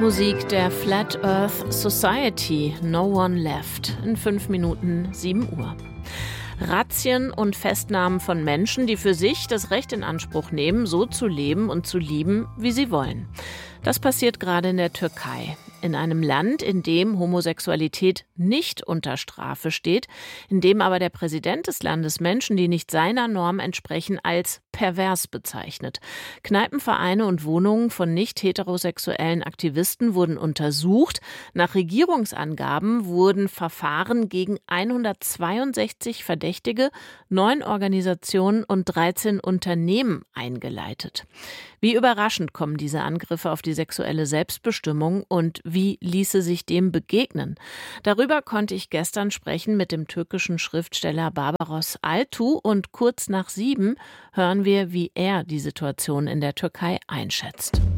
Musik der Flat Earth Society, No One Left, in 5 Minuten 7 Uhr. Razzien und Festnahmen von Menschen, die für sich das Recht in Anspruch nehmen, so zu leben und zu lieben, wie sie wollen. Das passiert gerade in der Türkei. In einem Land, in dem Homosexualität nicht unter Strafe steht, in dem aber der Präsident des Landes Menschen, die nicht seiner Norm entsprechen, als pervers bezeichnet. Kneipenvereine und Wohnungen von nicht heterosexuellen Aktivisten wurden untersucht. Nach Regierungsangaben wurden Verfahren gegen 162 Verdächtige, 9 Organisationen und 13 Unternehmen eingeleitet. Wie überraschend kommen diese Angriffe auf die sexuelle Selbstbestimmung und wie ließe sich dem begegnen? Darüber konnte ich gestern sprechen mit dem türkischen Schriftsteller Barbaros Altu und kurz nach 7 hören wir, wie er die Situation in der Türkei einschätzt.